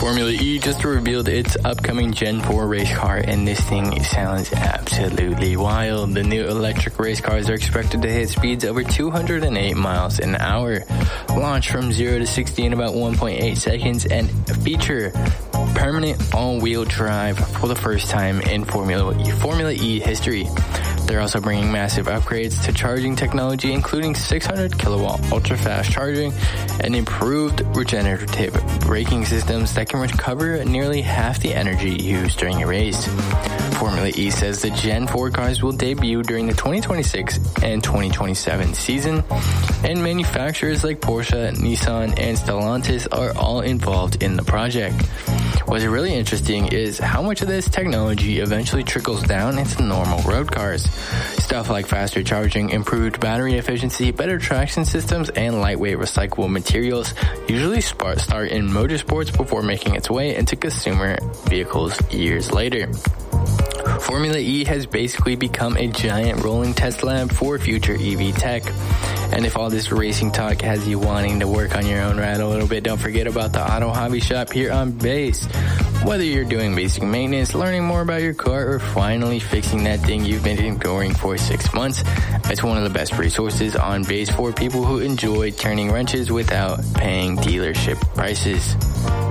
Formula E just revealed its upcoming Gen 4 race car, and this thing sounds absolutely wild. The new electric race cars are expected to hit speeds over 208 miles an hour, launch from 0 to 60 in about 1.8 seconds, and feature permanent all-wheel drive for the first time in Formula E history. They're also bringing massive upgrades to charging technology, including 600 kilowatt ultra-fast charging and improved regenerative braking systems that can recover nearly half the energy used during a race. Formula E says the Gen 4 cars will debut during the 2026 and 2027 season, and manufacturers like Porsche, Nissan, and Stellantis are all involved in the project. What's really interesting is how much of this technology eventually trickles down into normal road cars. Stuff like faster charging, improved battery efficiency, better traction systems, and lightweight recyclable materials usually start in motorsports before making its way into consumer vehicles years later. Formula E has basically become a giant rolling test lab for future EV tech. And if all this racing talk has you wanting to work on your own ride a little bit, don't forget about the Auto Hobby Shop here on Base. Whether you're doing basic maintenance, learning more about your car, or finally fixing that thing you've been ignoring for 6 months, it's one of the best resources on Base for people who enjoy turning wrenches without paying dealership prices.